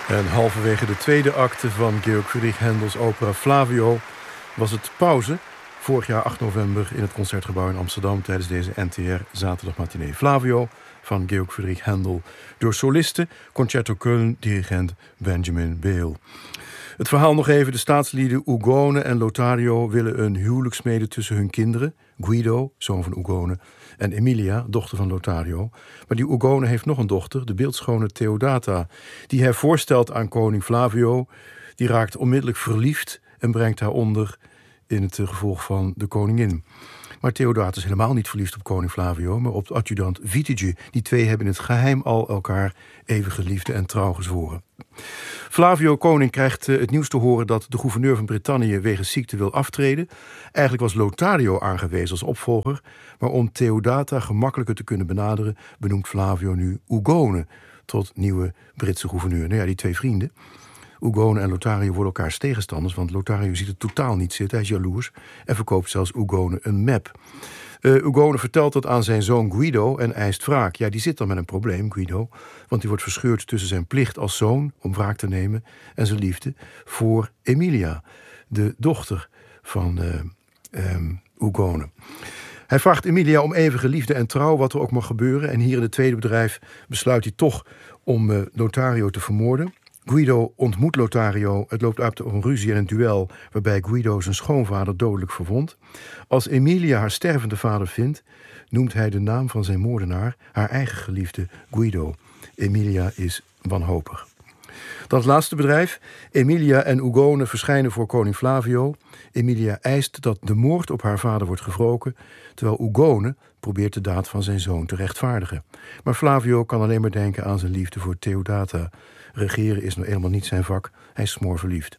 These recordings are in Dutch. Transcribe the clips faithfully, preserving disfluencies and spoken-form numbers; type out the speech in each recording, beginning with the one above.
En halverwege de tweede acte van Georg Friedrich Händels opera Flavio was het pauze. Vorig jaar acht november in het Concertgebouw in Amsterdam tijdens deze N T R zaterdagmatinee. Flavio van Georg Friedrich Händel door solisten Concerto Köln, dirigent Benjamin Behl. Het verhaal nog even. De staatslieden Ugone en Lothario willen een huwelijk smeden tussen hun kinderen. Guido, zoon van Ugone, en Emilia, dochter van Lothario. Maar die Ugone heeft nog een dochter, de beeldschone Theodata, die hij voorstelt aan koning Flavio. Die raakt onmiddellijk verliefd en brengt haar onder in het gevolg van de koningin. Maar Theodata is helemaal niet verliefd op koning Flavio, maar op de adjudant Vitige. Die twee hebben in het geheim al elkaar eeuwige liefde en trouw gezworen. Flavio, koning, krijgt het nieuws te horen dat de gouverneur van Brittannië wegens ziekte wil aftreden. Eigenlijk was Lothario aangewezen als opvolger, maar om Theodata gemakkelijker te kunnen benaderen, benoemt Flavio nu Ugone tot nieuwe Britse gouverneur. Nou ja, die twee vrienden, Ugone en Lothario, worden elkaars tegenstanders, want Lothario ziet het totaal niet zitten, hij is jaloers en verkoopt zelfs Ugone een map. Uh, Ugone vertelt dat aan zijn zoon Guido en eist wraak. Ja, die zit dan met een probleem, Guido, want die wordt verscheurd tussen zijn plicht als zoon om wraak te nemen en zijn liefde voor Emilia, de dochter van uh, um, Ugone. Hij vraagt Emilia om eeuwige liefde en trouw, wat er ook mag gebeuren. En hier in het tweede bedrijf besluit hij toch om uh, Lothario te vermoorden. Guido ontmoet Lothario. Het loopt uit op een ruzie en een duel waarbij Guido zijn schoonvader dodelijk verwondt. Als Emilia haar stervende vader vindt, noemt hij de naam van zijn moordenaar, haar eigen geliefde Guido. Emilia is wanhopig. Dan het laatste bedrijf. Emilia en Ugone verschijnen voor koning Flavio. Emilia eist dat de moord op haar vader wordt gewroken, terwijl Ugone probeert de daad van zijn zoon te rechtvaardigen. Maar Flavio kan alleen maar denken aan zijn liefde voor Theodata. Regeren is nou helemaal niet zijn vak. Hij is smoorverliefd.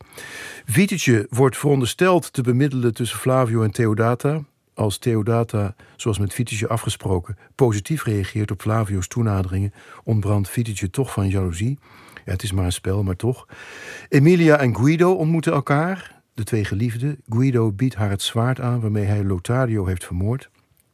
Vitige wordt verondersteld te bemiddelen tussen Flavio en Theodata. Als Theodata, zoals met Vitige afgesproken, positief reageert op Flavio's toenaderingen, ontbrandt Vitige toch van jaloezie. Ja, het is maar een spel, maar toch. Emilia en Guido ontmoeten elkaar, de twee geliefden. Guido biedt haar het zwaard aan waarmee hij Lothario heeft vermoord.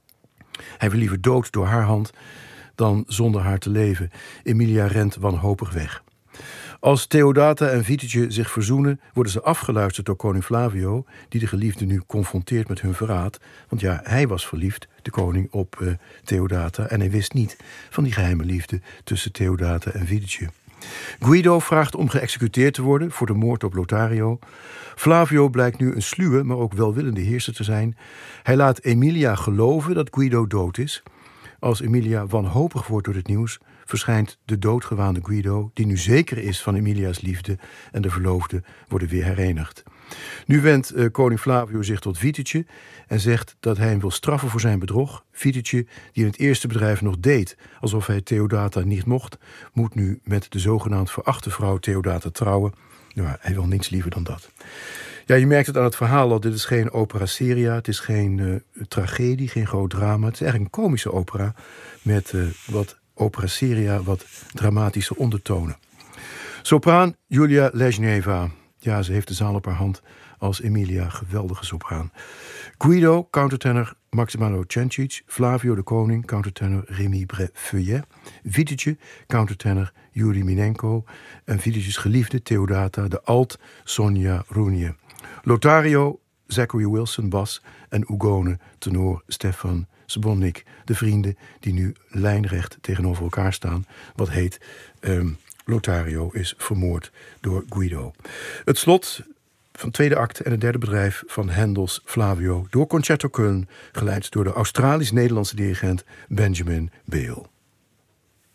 Hij wil liever dood door haar hand dan zonder haar te leven. Emilia rent wanhopig weg. Als Theodata en Vitige zich verzoenen, worden ze afgeluisterd door koning Flavio, die de geliefde nu confronteert met hun verraad. Want ja, hij was verliefd, de koning, op uh, Theodata, en hij wist niet van die geheime liefde tussen Theodata en Vitige. Guido vraagt om geëxecuteerd te worden voor de moord op Lothario. Flavio blijkt nu een sluwe, maar ook welwillende heerser te zijn. Hij laat Emilia geloven dat Guido dood is. Als Emilia wanhopig wordt door het nieuws, verschijnt de doodgewaande Guido, die nu zeker is van Emilia's liefde, en de verloofden worden weer herenigd. Nu wendt uh, koning Flavio zich tot Vitige en zegt dat hij hem wil straffen voor zijn bedrog. Vitige, die in het eerste bedrijf nog deed alsof hij Theodata niet mocht, moet nu met de zogenaamd verachte vrouw Theodata trouwen. Nou, hij wil niets liever dan dat. Ja, je merkt het aan het verhaal al. Dit is geen opera seria, het is geen uh, tragedie, geen groot drama. Het is eigenlijk een komische opera met uh, wat opera seria, wat dramatische ondertonen. Sopraan Julia Lezneva. Ja, ze heeft de zaal op haar hand als Emilia, geweldige sopraan. Guido, countertenor Maximano Cencic. Flavio, de koning, countertenor Rémy Brefeuillet. Vitige, countertenor Yuri Minenko. En Vitige's geliefde Theodata, de alt Sonja Roenie. Lothario, Zachary Wilson, bas. En Ugone, tenor Stefan Zbonnik. De vrienden die nu lijnrecht tegenover elkaar staan. Wat heet Um, Lothario is vermoord door Guido. Het slot van tweede acte en het derde bedrijf van Händels Flavio door Concerto Köln, geleid door de Australisch-Nederlandse dirigent Benjamin Behl.